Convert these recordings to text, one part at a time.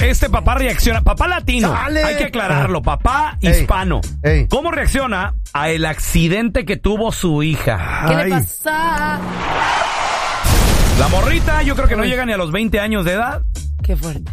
este papá reacciona? Papá latino, ¡Sale! hay que aclararlo, papá hispano. Ey. ¿Cómo reacciona a el accidente que tuvo su hija? ¿Qué le pasa? La morrita, yo creo que no llega ni a los 20 años de edad. Qué fuerte.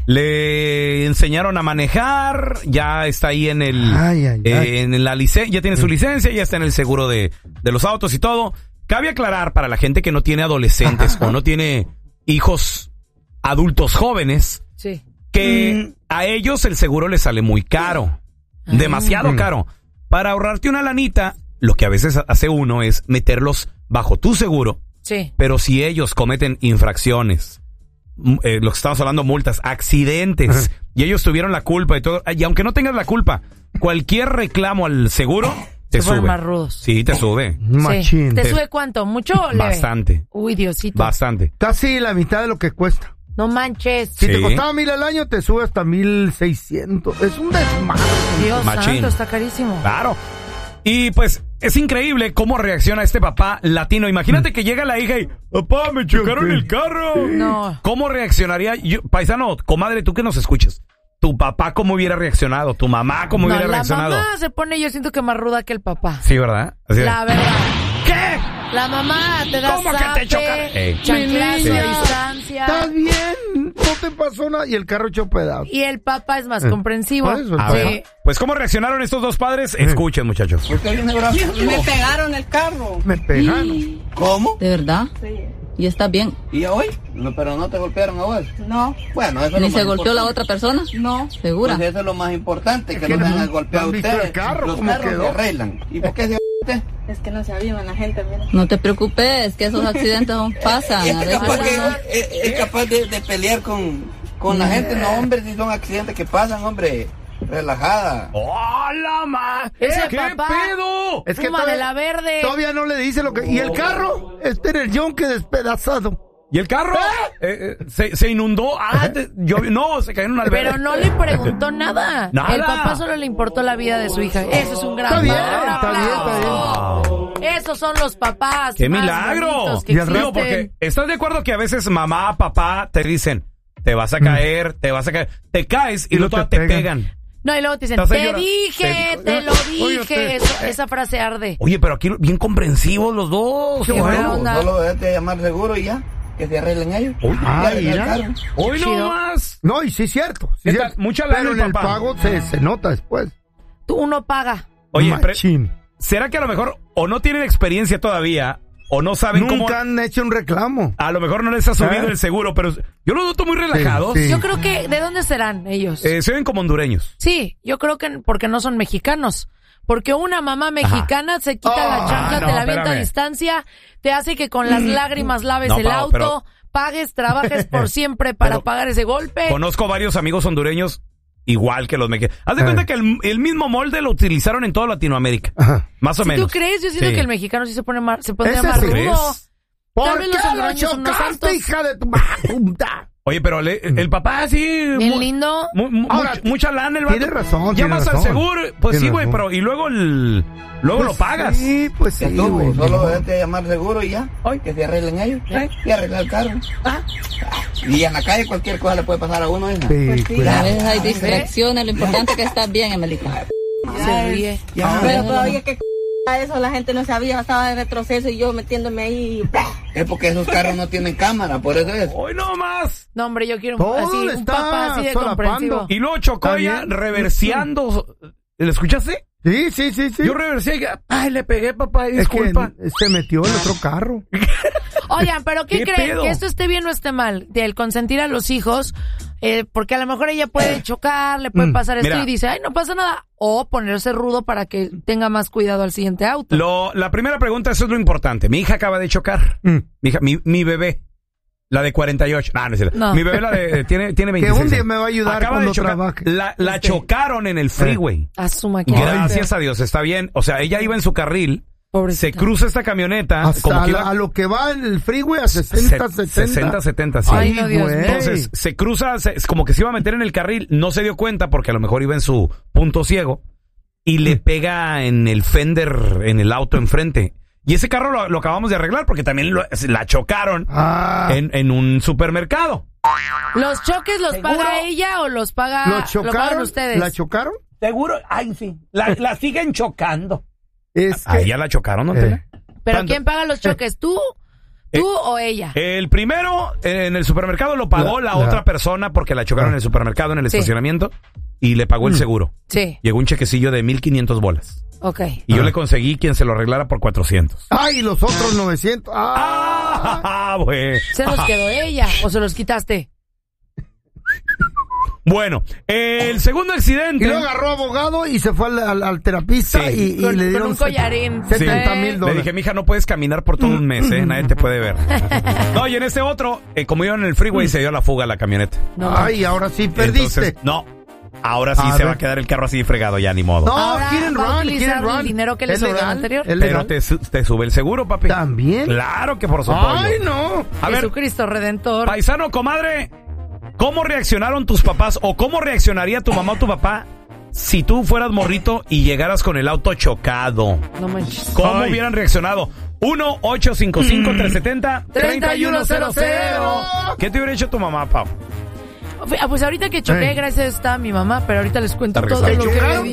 Le enseñaron a manejar, ya está ahí en el Ay. en la licencia, ya tiene su licencia, ya está en el seguro de los autos y todo. Cabe aclarar para la gente que no tiene adolescentes o no tiene hijos adultos jóvenes, Sí. que a ellos el seguro les sale muy caro, demasiado caro. Para ahorrarte una lanita, lo que a veces hace uno es meterlos bajo tu seguro. Sí. Pero si ellos cometen infracciones, lo que estamos hablando, multas, accidentes, y ellos tuvieron la culpa y todo, y aunque no tengas la culpa, cualquier reclamo al seguro te Se ponen sube. más rudos. Sí, te sube. Machín. Sí. ¿Te sube cuánto? ¿Mucho o leve? Bastante. Uy, Diosito. Bastante. Casi la mitad de lo que cuesta. No manches. Si te Sí. costaba 1,000 al año, te sube hasta 1,600. Es un desmadre. Dios Machín. santo, está carísimo. Claro. Y pues es increíble cómo reacciona este papá latino. Imagínate que llega la hija y, papá, me chocaron el carro. No. ¿Cómo reaccionaría? Paisano, comadre, tú que nos escuchas. ¿Tu papá cómo hubiera reaccionado? ¿Tu mamá cómo hubiera reaccionado? La mamá se pone, yo siento que más ruda que el papá. Sí, ¿verdad? Así de, La verdad. ¿qué? La mamá te da ¿Cómo que te choca? Ey. chanclazo Mi a niña. distancia. ¿Estás bien? No te pasó nada. Y el carro echó pedazos. Y el papá es más comprensivo. Por eso, A Sí. ver, pues ¿cómo reaccionaron estos dos padres? Escuchen, muchachos. Me pegaron el carro. Me pegaron. ¿Cómo? ¿De verdad? Sí. ¿Y estás bien? ¿Y hoy? No, pero no te golpearon a vos. No. Bueno, eso es ¿Ni lo se más golpeó la importante. otra persona? No. ¿Segura? Pues eso es lo más importante, que que no no- tengan golpeado ¿no a han visto ustedes. el carro? Los ¿Cómo carros quedó? se arreglan. ¿Y por qué se usted? Es que no se avivan la gente, mira. No te preocupes, que esos accidentes pasan. A Es veces capaz, pasan. es capaz de pelear con la gente. No, hombre, si son accidentes que pasan, hombre. Relajada. ¡Hola, ma! Ese ¿Qué papá. pedo? Es que Fuma de la verde. Todavía no le dice lo que... Y el carro está en el yonque despedazado. ¿Y el carro? Se inundó. No, se cayó en una alberca. Pero no le preguntó nada. Nada. El papá solo le importó la vida de su hija. Eso es un gran Está bien, padre. Un está bien, aplauso. Esos son los papás. ¡Qué más milagro! bonitos que Y al Digo, existen. porque ¿estás de acuerdo que a veces mamá, papá te dicen, te vas a caer, te caes y Y luego luego te te pegan? No, y luego te dicen, Estás te llorando. dije, te lo Oye, dije. Esa frase arde. Oye, pero aquí bien comprensivos los dos. Qué buena onda. Solo déjate llamar seguro y ya. Que se arreglen ellos. Uy, Ya arregla el mira. carro. Hoy no Chido. más. No, y sí es cierto. Sí ¿Qué es tal? cierto. Mucha lana Pero el en el papá. pago se nota después. Tú uno paga. Oye, Machín. ¿será que a lo mejor o no tienen experiencia todavía o no saben cómo? Nunca han hecho un reclamo. A lo mejor no les ha subido ¿Eh? el seguro, pero yo los noto muy relajados. Sí. Yo creo que, ¿de dónde serán ellos? Se ven como hondureños. Sí, yo creo que porque no son mexicanos. Porque una mamá mexicana se quita la chancla, no, te la avienta a espérame. distancia, te hace que con las lágrimas laves No, el Pau, auto, pero- pagues, trabajes por siempre para Pero- pagar ese golpe. Conozco varios amigos hondureños igual que los mexicanos. Haz de cuenta que el mismo molde lo utilizaron en toda Latinoamérica. Ajá. Más o Si menos. tú crees, yo siento Sí. que el mexicano sí se pondría Ese más sí. rudo. ¿Crees? ¿Por Tal vez los qué lo hondureños son unos chocaste, santos. hija de tu puta? Oye, pero el papá sí. Bien lindo. Ahora, mucha lana el vato. tiene razón, Llamas tiene al razón. seguro. Pues Tiene sí, güey, razón. pero y luego luego lo pagas. Sí, pues sí, Que tú, güey. solo déjate llamar seguro y ya. Que se arreglen ellos. Y arreglar el carro. Y en la calle cualquier cosa le puede pasar a uno. ¿hija? Sí, A cuidado. veces hay distracciones, lo importante es que estás bien, Emelita. Se ríe. Pero todavía que eso la gente no sabía, estaba de retroceso y yo metiéndome ahí. Es porque esos carros no tienen cámara, por eso es. Hoy no más. No, hombre, yo quiero Todo así, le un está papá así de solapando. comprensivo. Y luego chocó Está ella bien. reverseando. ¿Le escuchaste? Sí, sí, sí, sí. Yo reversé y ay, le pegué, papá, Es disculpa. que se metió en otro carro. Oigan, pero ¿qué ¿Qué creen? pedo? ¿Que esto esté bien o esté mal? Del consentir a los hijos, porque a lo mejor ella puede chocar, le puede pasar esto Mira. y dice, ay, no pasa nada. O ponerse rudo para que tenga más cuidado al siguiente auto. La primera pregunta, eso es lo importante. Mi hija acaba de chocar. Mi hija, mi bebé. La de 48. No, no es cierto. No. Mi bebé tiene 26. Que un día me va a ayudar Acaba cuando de chocar. trabaje. La chocaron en el freeway. A su máquina. Gracias a Dios, está bien. O sea, ella iba en su carril. Pobrecita. Se cruza esta camioneta. Hasta como que iba a lo que va en el freeway a 60, 70. 60, 70, sí. Ay, no, Dios mío. Entonces, se cruza, es como que se iba a meter en el carril, no se dio cuenta porque a lo mejor iba en su punto ciego y le pega en el fender, en el auto enfrente. Y ese carro lo acabamos de arreglar porque también la chocaron en un supermercado. ¿Los choques los paga ella o los pagan ustedes? ¿La chocaron? Seguro, ay, sí. La siguen chocando. ¿A ella la chocaron, no te? ¿Pero quién paga los choques? ¿Tú o ella? El primero en el supermercado lo pagó la otra persona porque la chocaron en el supermercado, en el estacionamiento, y le pagó el seguro. Sí. Llegó un chequecillo de 1,500 bolas. Ok. Y yo le conseguí quien se lo arreglara por 400. ¡Ay, los otros 900! Güey. ¿Se los quedó ella o se los quitaste? Bueno, el segundo accidente. Y luego agarró abogado y se fue al terapista y le dieron un collarín. $70,000. Le dije, mija, no puedes caminar por todo un mes, nadie te puede ver. No, y en este otro, como iban en el freeway, se dio la fuga a la camioneta. Ay, ahora sí perdiste. Entonces, no. Ahora sí se va a quedar el carro así fregado, ya ni modo. No, ahora quieren va a run, utilizar quieren run. el dinero que le sobró al anterior. Pero te sube el seguro, papi. ¿También? Claro que por su pollo. ¡Ay, no! A ver, Jesucristo Redentor. paisano, comadre, ¿cómo reaccionaron tus papás o cómo reaccionaría tu mamá o tu papá si tú fueras morrito y llegaras con el auto chocado? No manches. ¿Cómo hubieran reaccionado? 1-855-370-3100. ¿Qué te hubiera hecho tu mamá, Pau? Pues ahorita que choqué, gracias a mi mamá, pero ahorita les cuento Está todo lo que regresando. viví.